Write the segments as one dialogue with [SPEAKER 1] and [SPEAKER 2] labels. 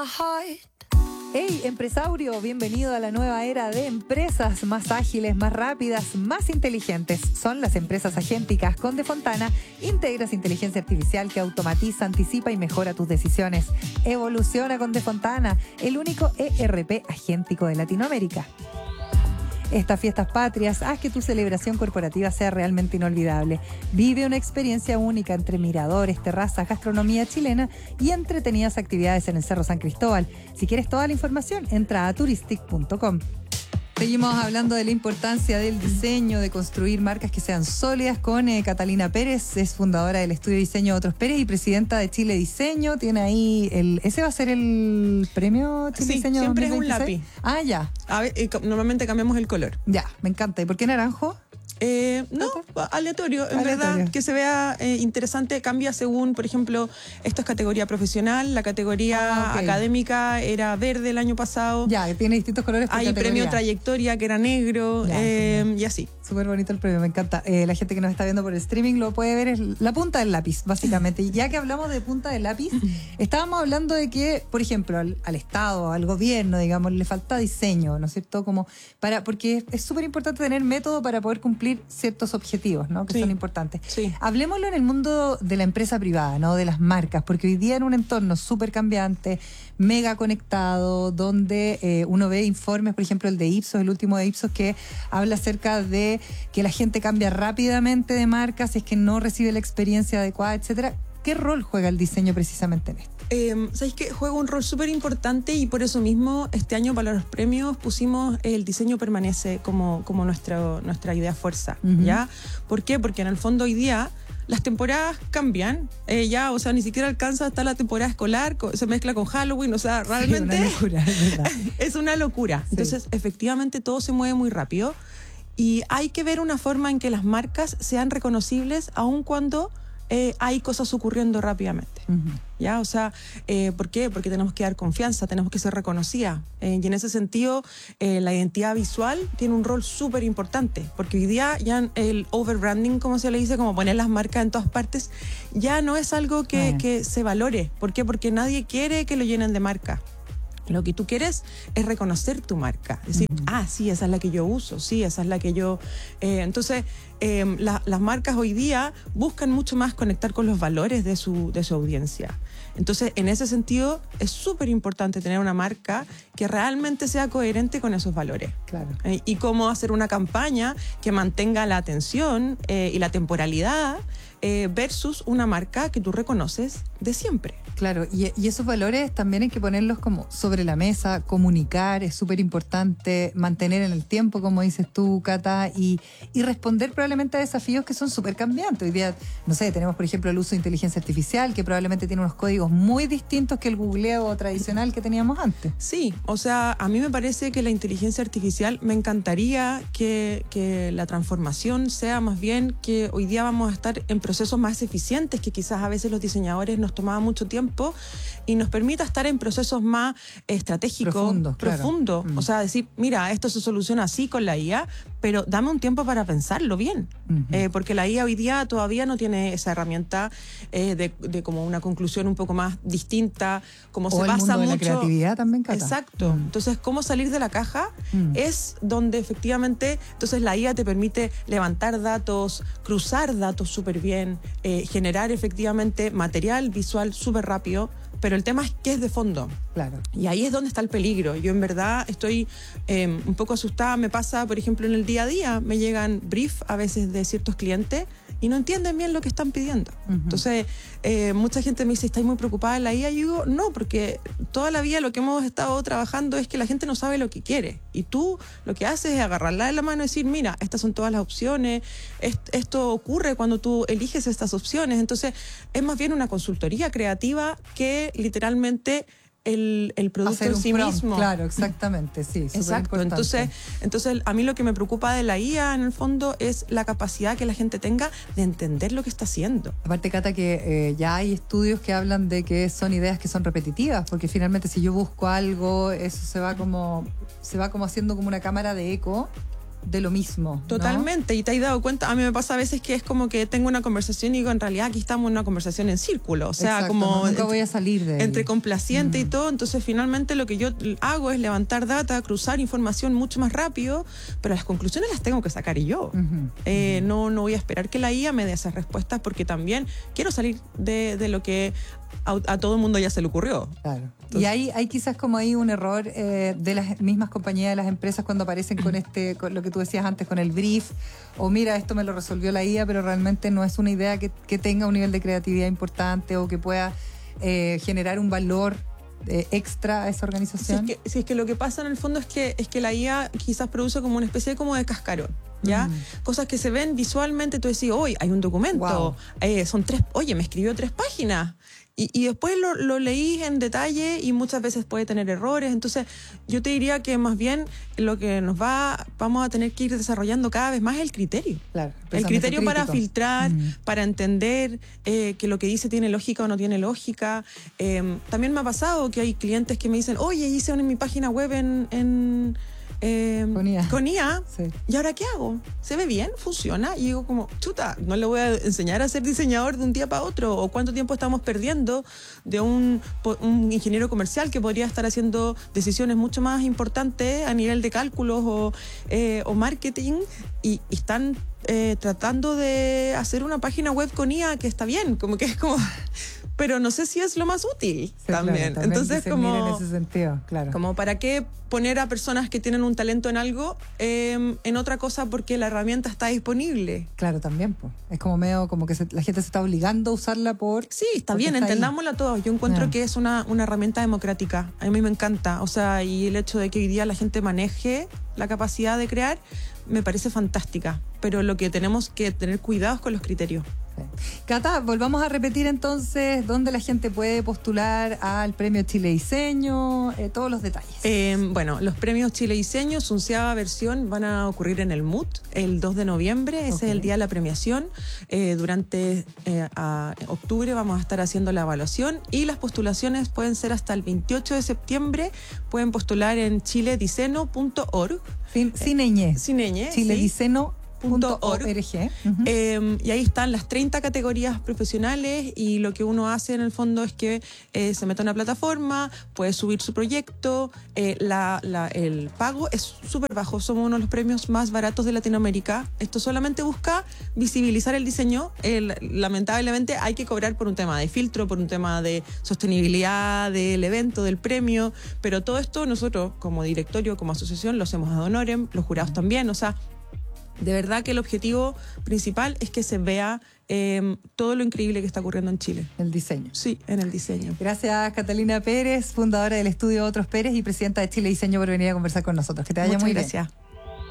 [SPEAKER 1] Hey, empresario, bienvenido a la nueva era de empresas más ágiles, más rápidas, más inteligentes. Son las empresas agénticas. Con Defontana integras inteligencia artificial que automatiza, anticipa y mejora tus decisiones. Evoluciona con Defontana, el único ERP agéntico de Latinoamérica. Estas fiestas patrias, haz que tu celebración corporativa sea realmente inolvidable. Vive una experiencia única entre miradores, terrazas, gastronomía chilena y entretenidas actividades en el Cerro San Cristóbal. Si quieres toda la información, entra a turistic.com. Seguimos hablando de la importancia del diseño, de construir marcas que sean sólidas con Catalina Pérez, es fundadora del estudio de diseño Otros Pérez y presidenta de Chile Diseño. Tiene ahí ¿ese va a ser el premio Chile Diseño?
[SPEAKER 2] Sí, siempre
[SPEAKER 1] 2026?
[SPEAKER 2] es un lápiz.
[SPEAKER 1] Ah, ya.
[SPEAKER 2] A ver, normalmente cambiamos el color.
[SPEAKER 1] Ya, me encanta. ¿Y por qué naranjo?
[SPEAKER 2] No, aleatorio, en verdad, que se vea interesante, cambia según, por ejemplo, esto es categoría profesional, la categoría académica era verde el año pasado.
[SPEAKER 1] Ya, tiene distintos colores por
[SPEAKER 2] hay
[SPEAKER 1] categoría.
[SPEAKER 2] Premio Trayectoria que era negro, y así.
[SPEAKER 1] Súper bonito el premio, me encanta. La gente que nos está viendo por el streaming lo puede ver, es la punta del lápiz, básicamente. Y ya que hablamos de punta del lápiz, estábamos hablando de que, por ejemplo, al Estado, al gobierno, digamos, le falta diseño, ¿no es cierto? Porque es súper importante tener método para poder cumplir ciertos objetivos, ¿no? Que son importantes.
[SPEAKER 2] Sí.
[SPEAKER 1] Hablemoslo en el mundo de la empresa privada, ¿no? De las marcas, porque hoy día en un entorno súper cambiante, mega conectado, donde uno ve informes, por ejemplo, el de Ipsos, el último de Ipsos, que habla acerca de que la gente cambia rápidamente de marcas, es que no recibe la experiencia adecuada, etcétera. ¿Qué rol juega el diseño precisamente en esto?
[SPEAKER 2] ¿Sabéis que juega un rol súper importante y por eso mismo este año para los premios pusimos el diseño permanece como nuestra idea fuerza, ¿ya? ¿Por qué? Porque en el fondo hoy día las temporadas cambian, ya, o sea, ni siquiera alcanza hasta la temporada escolar, se mezcla con Halloween, o sea, realmente
[SPEAKER 1] una locura, es verdad.
[SPEAKER 2] Es una locura. Sí. Entonces, efectivamente, todo se mueve muy rápido y hay que ver una forma en que las marcas sean reconocibles aun cuando hay cosas ocurriendo rápidamente. ¿Ya? O sea, ¿por qué? Porque tenemos que dar confianza, tenemos que ser reconocidas. Y en ese sentido, la identidad visual tiene un rol súper importante, porque hoy día ya el overbranding, como se le dice, como poner las marcas en todas partes, ya no es algo que se valore. ¿Por qué? Porque nadie quiere que lo llenen de marca. Lo que tú quieres es reconocer tu marca. Decir, sí, esa es la que yo uso, sí, esa es la que yo... Entonces, las marcas hoy día buscan mucho más conectar con los valores de su audiencia. Entonces, en ese sentido, es súper importante tener una marca que realmente sea coherente con esos valores.
[SPEAKER 1] Claro.
[SPEAKER 2] Y cómo hacer una campaña que mantenga la atención y la temporalidad versus una marca que tú reconoces de siempre.
[SPEAKER 1] Claro, y esos valores también hay que ponerlos como sobre la mesa, comunicar, es súper importante, mantener en el tiempo, como dices tú, Cata, y responder probablemente a desafíos que son súper cambiantes. Hoy día, no sé, tenemos por ejemplo el uso de inteligencia artificial, que probablemente tiene unos códigos muy distintos que el googleo tradicional que teníamos antes.
[SPEAKER 2] Sí, o sea, a mí me parece que la inteligencia artificial, me encantaría que la transformación sea más bien que hoy día vamos a estar en procesos más eficientes, que quizás a veces los diseñadores nos tomaba mucho tiempo, y nos permita estar en procesos más estratégicos, profundos. Claro. O sea, decir, mira, esto se soluciona así con la IA, pero dame un tiempo para pensarlo bien, porque la IA hoy día todavía no tiene esa herramienta de como una conclusión un poco más distinta, como
[SPEAKER 1] o
[SPEAKER 2] se
[SPEAKER 1] el
[SPEAKER 2] basa
[SPEAKER 1] mundo de
[SPEAKER 2] mucho...
[SPEAKER 1] la creatividad también, Cata.
[SPEAKER 2] Exacto. Entonces, cómo salir de la caja es donde efectivamente, entonces la IA te permite levantar datos, cruzar datos súper bien, generar efectivamente material visual súper rápido, pero el tema es que es de fondo.
[SPEAKER 1] Claro.
[SPEAKER 2] Y ahí es donde está el peligro. Yo en verdad estoy un poco asustada. Me pasa, por ejemplo, en el día a día, me llegan brief a veces de ciertos clientes y no entienden bien lo que están pidiendo. Entonces, mucha gente me dice, ¿estáis muy preocupada en la IA? Y yo digo, no, porque toda la vida lo que hemos estado trabajando es que la gente no sabe lo que quiere. Y tú lo que haces es agarrarla de la mano y decir, mira, estas son todas las opciones, esto ocurre cuando tú eliges estas opciones. Entonces, es más bien una consultoría creativa que literalmente el producto en sí mismo.
[SPEAKER 1] Claro, exactamente, sí.
[SPEAKER 2] Exacto. Entonces, a mí lo que me preocupa de la IA, en el fondo, es la capacidad que la gente tenga de entender lo que está haciendo.
[SPEAKER 1] Aparte, Cata, que ya hay estudios que hablan de que son ideas que son repetitivas, porque finalmente si yo busco algo, eso se va como haciendo como una cámara de eco. de lo mismo, ¿no?
[SPEAKER 2] Totalmente, y te has dado cuenta, a mí me pasa a veces que es como que tengo una conversación y digo, en realidad aquí estamos en una conversación en círculo, o sea,
[SPEAKER 1] exacto,
[SPEAKER 2] como
[SPEAKER 1] nunca voy a salir de
[SPEAKER 2] entre
[SPEAKER 1] ahí.
[SPEAKER 2] complaciente y todo, entonces finalmente lo que yo hago es levantar data, cruzar información mucho más rápido, pero las conclusiones las tengo que sacar yo. No voy a esperar que la IA me dé esas respuestas porque también quiero salir de lo que a todo el mundo ya se le ocurrió.
[SPEAKER 1] Claro. Entonces, y hay quizás como ahí un error de las mismas compañías, de las empresas, cuando aparecen con lo que tú decías antes, con el brief, o mira, esto me lo resolvió la IA, pero realmente no es una idea que tenga un nivel de creatividad importante o que pueda generar un valor extra a esa organización.
[SPEAKER 2] Si es que lo que pasa en el fondo es que la IA quizás produce como una especie como de cascarón, ¿ya? Cosas que se ven visualmente, tú decís, hoy hay un documento, son 3, oye, me escribió 3 páginas. Y después lo leí en detalle y muchas veces puede tener errores. Entonces, yo te diría que más bien lo que vamos a tener que ir desarrollando cada vez más es el criterio.
[SPEAKER 1] Claro,
[SPEAKER 2] el criterio para filtrar, para entender que lo que dice tiene lógica o no tiene lógica. También me ha pasado que hay clientes que me dicen, oye, hice en mi página web con IA,
[SPEAKER 1] sí.
[SPEAKER 2] ¿Y ahora qué hago? ¿Se ve bien? ¿Funciona? Y digo como, chuta, no le voy a enseñar a ser diseñador de un día para otro. ¿O cuánto tiempo estamos perdiendo de un ingeniero comercial que podría estar haciendo decisiones mucho más importantes a nivel de cálculos o marketing y están tratando de hacer una página web con IA que está bien, como que es como... pero no sé si es lo más útil, sí, también.
[SPEAKER 1] Claro,
[SPEAKER 2] entonces como
[SPEAKER 1] en ese sentido, claro.
[SPEAKER 2] Como para qué poner a personas que tienen un talento en algo en otra cosa porque la herramienta está disponible.
[SPEAKER 1] Claro, también, pues. Es como medio como que la gente se está obligando a usarla por...
[SPEAKER 2] Sí, está bien, entendámosla todos. Yo encuentro que es una herramienta democrática. A mí me encanta. O sea, y el hecho de que hoy día la gente maneje la capacidad de crear me parece fantástica. Pero lo que tenemos que tener cuidado es con los criterios.
[SPEAKER 1] Cata, volvamos a repetir entonces dónde la gente puede postular al Premio Chile Diseño, todos los detalles.
[SPEAKER 2] Bueno, los Premios Chile Diseño, su 11ª versión, van a ocurrir en el MUT el 2 de noviembre, ese es el día de la premiación. Durante octubre vamos a estar haciendo la evaluación y las postulaciones pueden ser hasta el 28 de septiembre, pueden postular en chilediceno.org.
[SPEAKER 1] Sin ñ.
[SPEAKER 2] Sin ñ,
[SPEAKER 1] chilediceno.org.
[SPEAKER 2] Y ahí están las 30 categorías profesionales y lo que uno hace en el fondo es que se mete a una plataforma, puede subir su proyecto, el pago es súper bajo, somos uno de los premios más baratos de Latinoamérica. Esto solamente busca visibilizar el diseño. Lamentablemente hay que cobrar por un tema de filtro, por un tema de sostenibilidad del evento, del premio, pero todo esto nosotros como directorio, como asociación lo hacemos ad honorem, los jurados también, o sea, de verdad que el objetivo principal es que se vea todo lo increíble que está ocurriendo en Chile.
[SPEAKER 1] El diseño.
[SPEAKER 2] Sí, en el diseño.
[SPEAKER 1] Gracias, Catalina Pérez, fundadora del estudio Otros Pérez y presidenta de Chile Diseño, por venir a conversar con nosotros. Que te vaya muy bien.
[SPEAKER 2] Muchas gracias.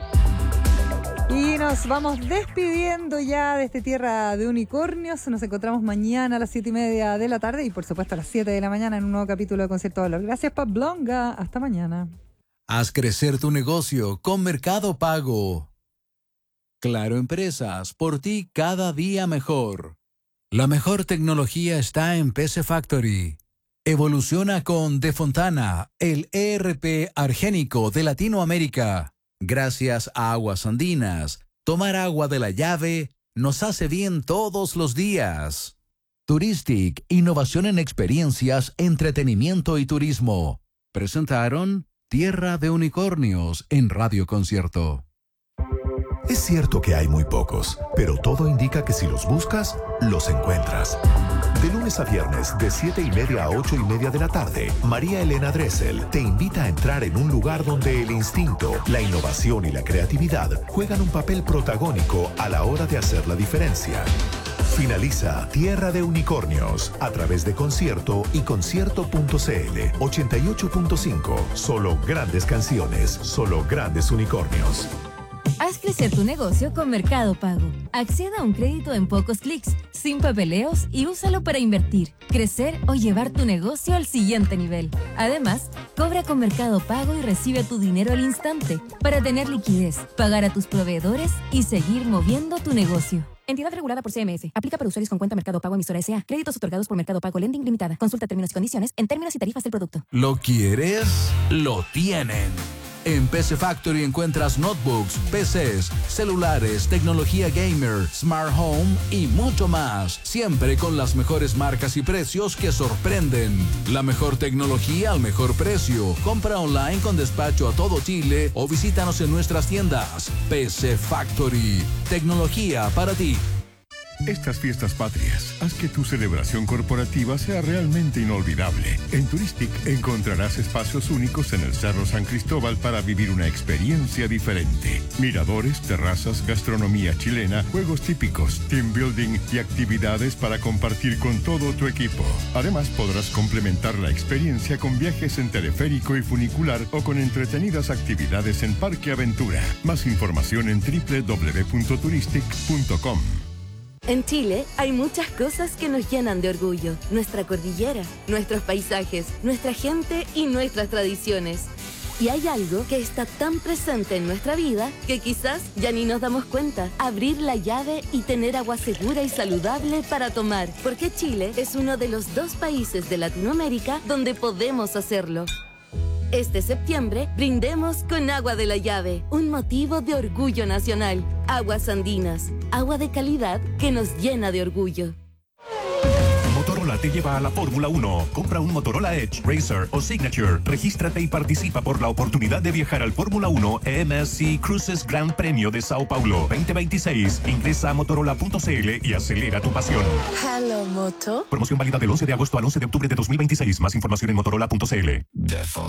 [SPEAKER 1] Y nos vamos despidiendo ya de esta tierra de unicornios. Nos encontramos mañana a las 7:30 de la tarde y por supuesto a las 7 de la mañana en un nuevo capítulo de Concierto de Valor. Gracias, Pablonga. Hasta mañana.
[SPEAKER 3] Haz crecer tu negocio con Mercado Pago. Claro Empresas, por ti cada día mejor. La mejor tecnología está en PC Factory. Evoluciona con Defontana, el ERP argénico de Latinoamérica. Gracias a Aguas Andinas, tomar agua de la llave nos hace bien todos los días. Touristic, innovación en experiencias, entretenimiento y turismo. Presentaron Tierra de Unicornios en Radio Concierto.
[SPEAKER 4] Es cierto que hay muy pocos, pero todo indica que si los buscas, los encuentras. De lunes a viernes, de 7:30 a 8:30 de la tarde, María Elena Dressel te invita a entrar en un lugar donde el instinto, la innovación y la creatividad juegan un papel protagónico a la hora de hacer la diferencia. Finaliza Tierra de Unicornios a través de Concierto y concierto.cl 88.5. Solo grandes canciones, solo grandes unicornios.
[SPEAKER 5] Haz crecer tu negocio con Mercado Pago. Acceda a un crédito en pocos clics, sin papeleos y úsalo para invertir, crecer o llevar tu negocio al siguiente nivel. Además, cobra con Mercado Pago y recibe tu dinero al instante para tener liquidez, pagar a tus proveedores y seguir moviendo tu negocio. Entidad regulada por CMS. Aplica para usuarios con cuenta Mercado Pago emisora S.A. Créditos otorgados por Mercado Pago Lending Limitada. Consulta términos y condiciones en términos y tarifas del producto.
[SPEAKER 3] ¿Lo quieres? Lo tienen. En PC Factory encuentras notebooks, PCs, celulares, tecnología gamer, smart home y mucho más. Siempre con las mejores marcas y precios que sorprenden. La mejor tecnología al mejor precio. Compra online con despacho a todo Chile o visítanos en nuestras tiendas. PC Factory. Tecnología para ti.
[SPEAKER 6] Estas fiestas patrias, haz que tu celebración corporativa sea realmente inolvidable. En Turistic encontrarás espacios únicos en el Cerro San Cristóbal para vivir una experiencia diferente. Miradores, terrazas, gastronomía chilena, juegos típicos, team building y actividades para compartir con todo tu equipo. Además, podrás complementar la experiencia con viajes en teleférico y funicular o con entretenidas actividades en Parque Aventura. Más información en www.turistic.com.
[SPEAKER 7] En Chile hay muchas cosas que nos llenan de orgullo. Nuestra cordillera, nuestros paisajes, nuestra gente y nuestras tradiciones. Y hay algo que está tan presente en nuestra vida que quizás ya ni nos damos cuenta. Abrir la llave y tener agua segura y saludable para tomar. Porque Chile es uno de los 2 países de Latinoamérica donde podemos hacerlo. Este septiembre, brindemos con agua de la llave, un motivo de orgullo nacional. Aguas andinas, agua de calidad que nos llena de orgullo.
[SPEAKER 8] Motorola te lleva a la Fórmula 1. Compra un Motorola Edge, Racer o Signature. Regístrate y participa por la oportunidad de viajar al Fórmula 1 MSC Cruises Gran Premio de Sao Paulo 2026. Ingresa a motorola.cl y acelera tu pasión.
[SPEAKER 7] Hello, Moto.
[SPEAKER 8] Promoción válida del 11 de agosto al 11 de octubre de 2026. Más información en motorola.cl.